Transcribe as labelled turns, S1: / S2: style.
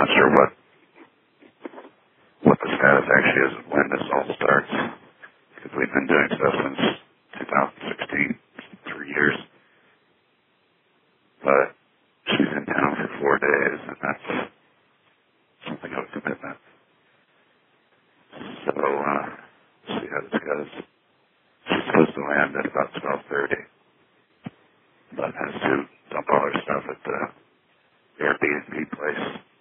S1: not sure what the status actually is of when this all starts, because we've been doing stuff since 2016, 3 years. But she's in town for 4 days, and that's something of a commitment. So, see how this goes. She's supposed to land at about 12:30, but has to dump all her stuff at the Airbnb place.